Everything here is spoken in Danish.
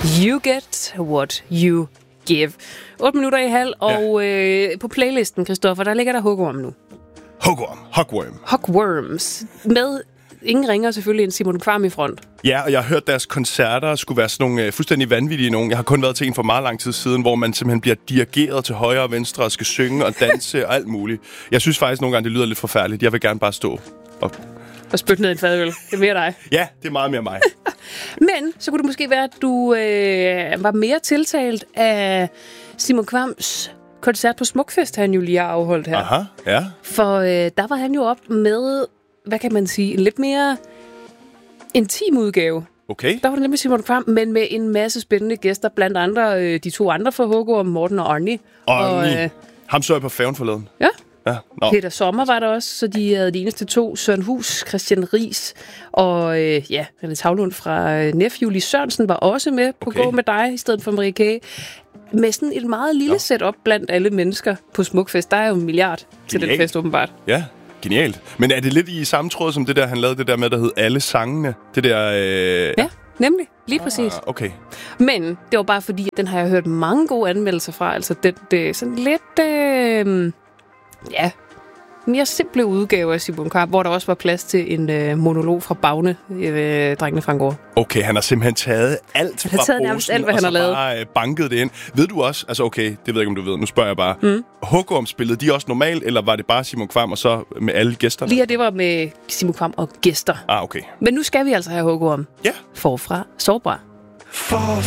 You get what you give. 8 minutter i halv, og på playlisten, Christoffer, der ligger der Hugorm nu. Hugworms. Med ingen ringer selvfølgelig end Simon Kvamm i front. Ja, og jeg har hørt, deres koncerter skulle være sådan nogle fuldstændig vanvittige nogen. Jeg har kun været til en for meget lang tid siden, hvor man simpelthen bliver dirigeret til højre og venstre og skal synge og danse og alt muligt. Jeg synes faktisk nogle gange, det lyder lidt forfærdeligt. Jeg vil gerne bare stå og spytte ned i en fadøl. Det er mere dig. Ja, det er meget mere mig. Men så kunne det måske være, at du var mere tiltalt af Simon Kvamms koncert på Smukfest, han jo lige har afholdt her. Aha, ja. For der var han jo op med, hvad kan man sige, en lidt mere intim udgave. Okay. Der var det nemlig Simon Kvamm, men med en masse spændende gæster, blandt andre de 2 andre fra Hugorm, Morten og Arnie. Ham så jeg på færgen forleden. Ja. Ja, no. Peter Sommer var der også, så de havde de eneste 2. Søren Hus, Christian Ries og René Tavlund fra NEF. Julie Sørensen var også med på Gå med dig, i stedet for Marie K. Med sådan et meget lille setup blandt alle mennesker på Smukfest. Der er jo 1 milliard til den fest, åbenbart. Ja, genialt. Men er det lidt i samme tråd som det der, han lavede det der med, der hed Alle Sangene? Det der... Ja, nemlig. Lige præcis. Okay. Men det var bare fordi, den har jeg hørt mange gode anmeldelser fra. Altså, det er sådan lidt... mere simple udgave af Simon Kvamm, hvor der også var plads til en monolog fra Bagne, drengene fra Ngård. Okay, han har simpelthen taget alt fra posen, alt, hvad han har lavet. Bare banket det ind. Ved du også, altså okay, det ved jeg ikke, om du ved, nu spørger jeg bare. Hugorm, spillede de også normalt, eller var det bare Simon Kvamm og så med alle gæsterne? Lige her, det var med Simon Kvamm og gæster. Ah, okay. Men nu skal vi altså have Hugorm. Ja. Forfra sårbar.